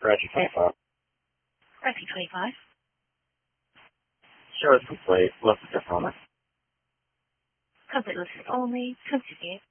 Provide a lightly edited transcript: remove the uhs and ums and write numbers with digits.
Reggie 25. Reggie 25. Show is complete. Listen to comment. Complete listen only. Continue.